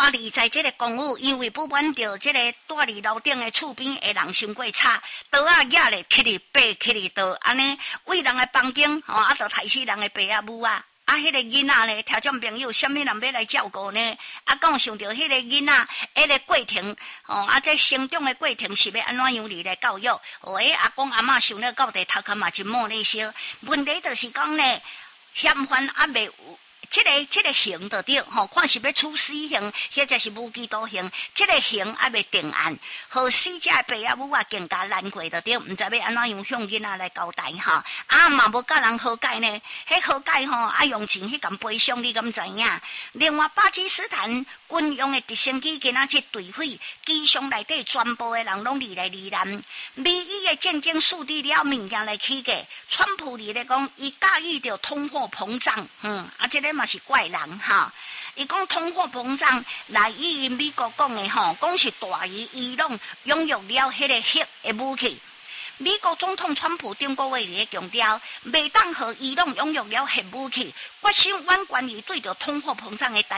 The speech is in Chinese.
大理在这个公务，因为不满着这个大理楼顶的厝边的人伤过差，刀啊举咧，起哩爬，起哩倒，安尼为人的房间啊，就害死人的爸啊母啊。迄个囡仔呢，听众朋友，什么人要来照顾呢？讲想到迄个囡仔，迄个过程，这成长的过程是要安怎样来教育？阿公阿嬷想了到底头壳嘛真莫咧烧。问题就是讲呢，嫌犯还未有。这个刑就对，看是要处死刑，或者是无期徒刑，这个刑还未定案，和死者爸啊母啊更加难过就对，唔知要安怎样向囡仔来交代哈。嘛无甲人和解呢，迄和解用钱迄咁悲伤，你敢知影？另外，巴基斯坦军用的直升机今仔日坠毁，机上内底全部的人拢来罹难，美伊的战争树立了物件来起价，川普咧讲，伊介意着通货膨胀，这个嘛是怪人哈。伊讲通货膨胀，来以美国讲的讲是大于伊拢拥有了迄个核的武器。美国总统川普顶个月咧强调，袂当和伊朗拥有了核武器，决心完全于对着通货膨胀的